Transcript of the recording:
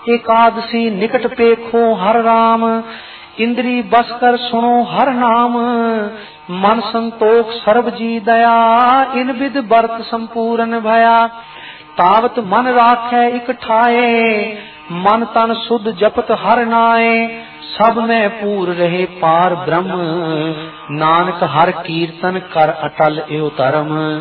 एकादशी निकट पेखो हर राम, इंद्री बस कर सुनो हर नाम। मन संतोख सर्व जी दया, इन विद बरत संपूर्ण भया। तावत मन राखै इक ठाए, मन तन शुद्ध जपत हर नाए। सब में पूर रहे पार ब्रह्म, नानक हर कीर्तन कर अटल एव धर्म।